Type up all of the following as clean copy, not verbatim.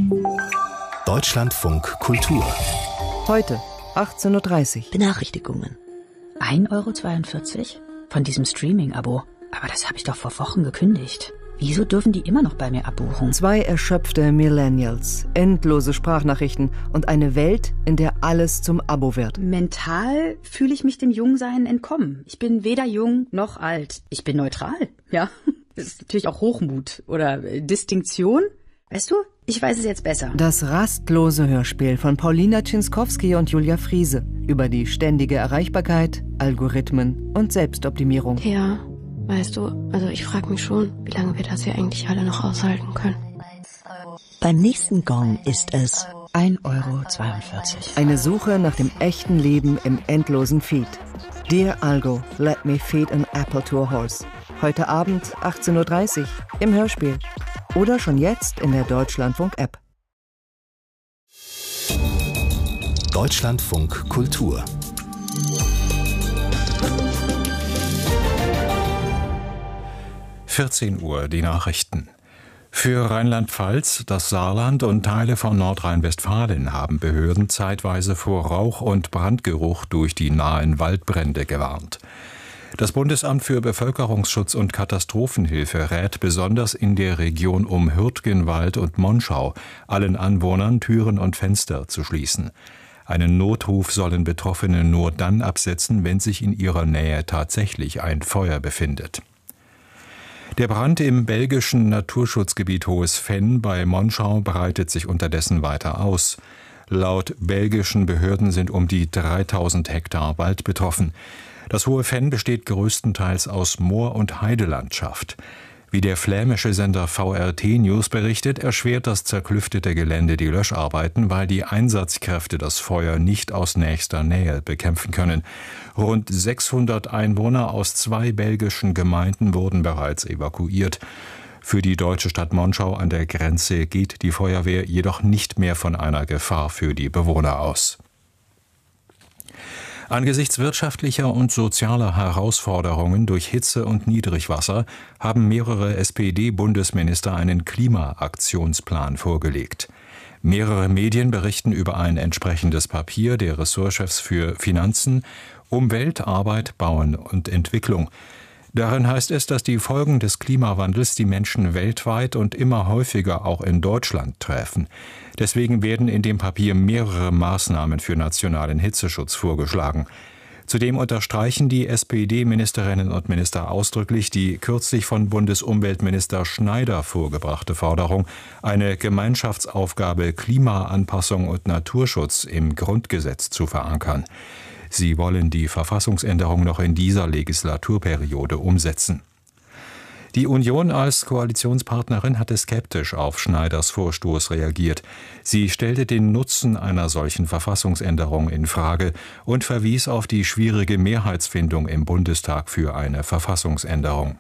Deutschlandfunk Kultur. Heute, 18:30 Uhr. Benachrichtigungen. 1,42 € von diesem Streaming-Abo. Aber das habe ich doch vor Wochen gekündigt. Wieso dürfen die immer noch bei mir abbuchen? 2 erschöpfte Millennials, endlose Sprachnachrichten und eine Welt, in der alles zum Abo wird. Mental fühle ich mich dem Jungsein entkommen. Ich bin weder jung noch alt. Ich bin neutral, ja. Das ist natürlich auch Hochmut oder Distinktion. Weißt du, ich weiß es jetzt besser. Das rastlose Hörspiel von Paulina Czinskowski und Julia Friese über die ständige Erreichbarkeit, Algorithmen und Selbstoptimierung. Ja, weißt du, also ich frage mich schon, wie lange wir das hier eigentlich alle noch aushalten können. Beim nächsten Gong ist es 1,42 €. Eine Suche nach dem echten Leben im endlosen Feed. Dear Algo, let me feed an apple to a horse. Heute Abend 18:30 Uhr im Hörspiel. Oder schon jetzt in der Deutschlandfunk-App. Deutschlandfunk Kultur. (14 Uhr) die Nachrichten. Für Rheinland-Pfalz, das Saarland und Teile von Nordrhein-Westfalen haben Behörden zeitweise vor Rauch- und Brandgeruch durch die nahen Waldbrände gewarnt. Das Bundesamt für Bevölkerungsschutz und Katastrophenhilfe rät besonders in der Region um Hürtgenwald und Monschau allen Anwohnern Türen und Fenster zu schließen. Einen Notruf sollen Betroffene nur dann absetzen, wenn sich in ihrer Nähe tatsächlich ein Feuer befindet. Der Brand im belgischen Naturschutzgebiet Hohes Venn bei Monschau breitet sich unterdessen weiter aus. Laut belgischen Behörden sind um die 3000 Hektar Wald betroffen. Das Hohe Venn besteht größtenteils aus Moor- und Heidelandschaft. Wie der flämische Sender VRT News berichtet, erschwert das zerklüftete Gelände die Löscharbeiten, weil die Einsatzkräfte das Feuer nicht aus nächster Nähe bekämpfen können. Rund 600 Einwohner aus 2 belgischen Gemeinden wurden bereits evakuiert. Für die deutsche Stadt Monschau an der Grenze geht die Feuerwehr jedoch nicht mehr von einer Gefahr für die Bewohner aus. Angesichts wirtschaftlicher und sozialer Herausforderungen durch Hitze und Niedrigwasser haben mehrere SPD-Bundesminister einen Klimaaktionsplan vorgelegt. Mehrere Medien berichten über ein entsprechendes Papier der Ressortchefs für Finanzen, Umwelt, Arbeit, Bauen und Entwicklung. Darin heißt es, dass die Folgen des Klimawandels die Menschen weltweit und immer häufiger auch in Deutschland treffen. Deswegen werden in dem Papier mehrere Maßnahmen für nationalen Hitzeschutz vorgeschlagen. Zudem unterstreichen die SPD-Ministerinnen und Minister ausdrücklich die kürzlich von Bundesumweltminister Schneider vorgebrachte Forderung, eine Gemeinschaftsaufgabe Klimaanpassung und Naturschutz im Grundgesetz zu verankern. Sie wollen die Verfassungsänderung noch in dieser Legislaturperiode umsetzen. Die Union als Koalitionspartnerin hatte skeptisch auf Schneiders Vorstoß reagiert. Sie stellte den Nutzen einer solchen Verfassungsänderung in Frage und verwies auf die schwierige Mehrheitsfindung im Bundestag für eine Verfassungsänderung.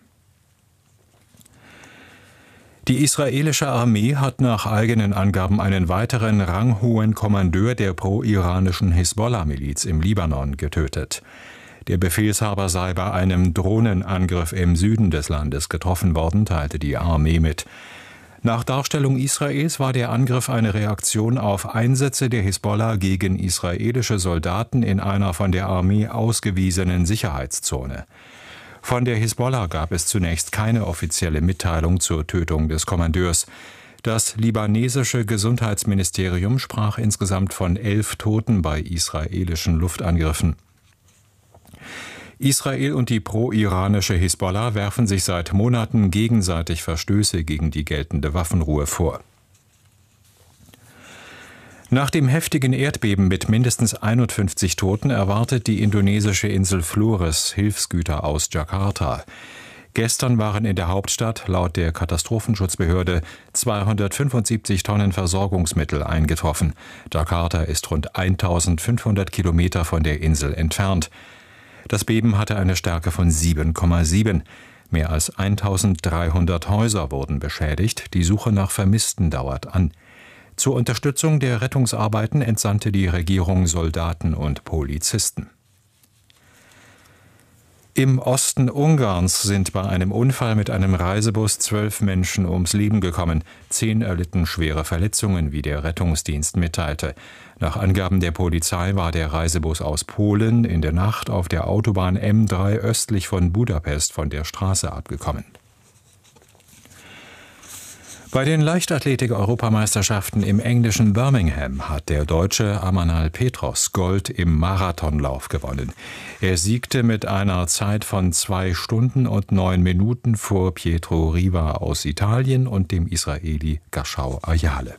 Die israelische Armee hat nach eigenen Angaben einen weiteren ranghohen Kommandeur der pro-iranischen Hisbollah-Miliz im Libanon getötet. Der Befehlshaber sei bei einem Drohnenangriff im Süden des Landes getroffen worden, teilte die Armee mit. Nach Darstellung Israels war der Angriff eine Reaktion auf Einsätze der Hisbollah gegen israelische Soldaten in einer von der Armee ausgewiesenen Sicherheitszone. Von der Hisbollah gab es zunächst keine offizielle Mitteilung zur Tötung des Kommandeurs. Das libanesische Gesundheitsministerium sprach insgesamt von 11 Toten bei israelischen Luftangriffen. Israel und die pro-iranische Hisbollah werfen sich seit Monaten gegenseitig Verstöße gegen die geltende Waffenruhe vor. Nach dem heftigen Erdbeben mit mindestens 51 Toten erwartet die indonesische Insel Flores Hilfsgüter aus Jakarta. Gestern waren in der Hauptstadt laut der Katastrophenschutzbehörde 275 Tonnen Versorgungsmittel eingetroffen. Jakarta ist rund 1500 Kilometer von der Insel entfernt. Das Beben hatte eine Stärke von 7,7. Mehr als 1300 Häuser wurden beschädigt. Die Suche nach Vermissten dauert an. Zur Unterstützung der Rettungsarbeiten entsandte die Regierung Soldaten und Polizisten. Im Osten Ungarns sind bei einem Unfall mit einem Reisebus 12 Menschen ums Leben gekommen. 10 erlitten schwere Verletzungen, wie der Rettungsdienst mitteilte. Nach Angaben der Polizei war der Reisebus aus Polen in der Nacht auf der Autobahn M3 östlich von Budapest von der Straße abgekommen. Bei den Leichtathletik-Europameisterschaften im englischen Birmingham hat der Deutsche Amanal Petros Gold im Marathonlauf gewonnen. Er siegte mit einer Zeit von 2 Stunden und 9 Minuten vor Pietro Riva aus Italien und dem Israeli Gashau Ayale.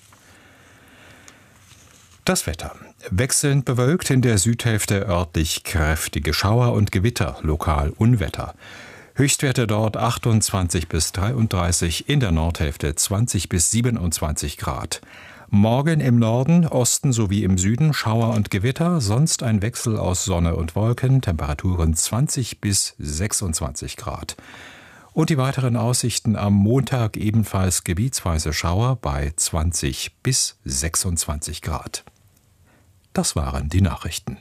Das Wetter. Wechselnd bewölkt, in der Südhälfte örtlich kräftige Schauer und Gewitter, lokal Unwetter. Höchstwerte dort 28 bis 33, in der Nordhälfte 20 bis 27 Grad. Morgen im Norden, Osten sowie im Süden Schauer und Gewitter, sonst ein Wechsel aus Sonne und Wolken, Temperaturen 20 bis 26 Grad. Und die weiteren Aussichten am Montag ebenfalls gebietsweise Schauer bei 20 bis 26 Grad. Das waren die Nachrichten.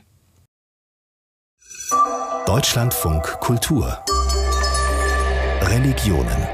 Deutschlandfunk Kultur Religionen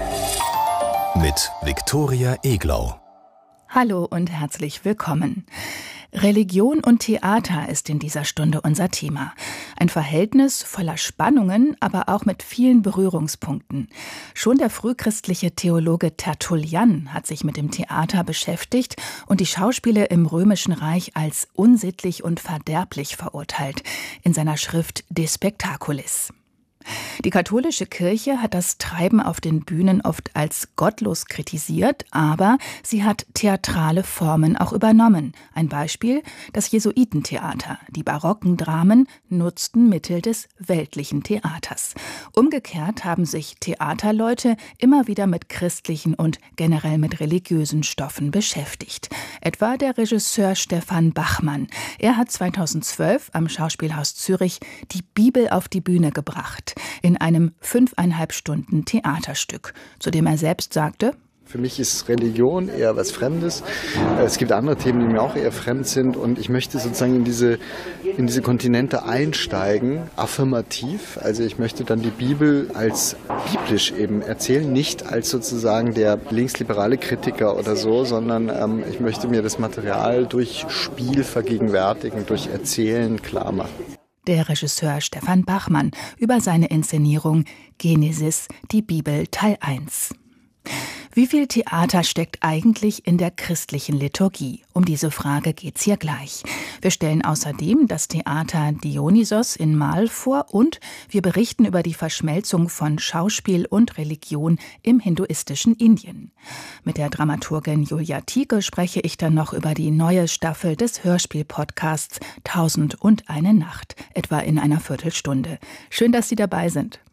mit Viktoria Eglau. Hallo und herzlich willkommen. Religion und Theater ist in dieser Stunde unser Thema. Ein Verhältnis voller Spannungen, aber auch mit vielen Berührungspunkten. Schon der frühchristliche Theologe Tertullian hat sich mit dem Theater beschäftigt und die Schauspiele im Römischen Reich als unsittlich und verderblich verurteilt, in seiner Schrift De Spectaculis. Die katholische Kirche hat das Treiben auf den Bühnen oft als gottlos kritisiert, aber sie hat theatrale Formen auch übernommen. Ein Beispiel: das Jesuitentheater. Die barocken Dramen nutzten Mittel des weltlichen Theaters. Umgekehrt haben sich Theaterleute immer wieder mit christlichen und generell mit religiösen Stoffen beschäftigt. Etwa der Regisseur Stefan Bachmann. Er hat 2012 am Schauspielhaus Zürich die Bibel auf die Bühne gebracht. In einem 5,5 Stunden Theaterstück, zu dem er selbst sagte: Für mich ist Religion eher was Fremdes. Es gibt andere Themen, die mir auch eher fremd sind. Und ich möchte sozusagen in diese Kontinente einsteigen, affirmativ. Also ich möchte dann die Bibel als biblisch eben erzählen, nicht als sozusagen der linksliberale Kritiker oder so, sondern ich möchte mir das Material durch Spiel vergegenwärtigen, durch Erzählen klar machen. Der Regisseur Stefan Bachmann über seine Inszenierung Genesis, die Bibel Teil 1. Wie viel Theater steckt eigentlich in der christlichen Liturgie? Um diese Frage geht's hier gleich. Wir stellen außerdem das Theater Dionysos in Mal vor und wir berichten über die Verschmelzung von Schauspiel und Religion im hinduistischen Indien. Mit der Dramaturgin Julia Tieke spreche ich dann noch über die neue Staffel des Hörspiel-Podcasts 1001 Nacht, etwa in einer Viertelstunde. Schön, dass Sie dabei sind.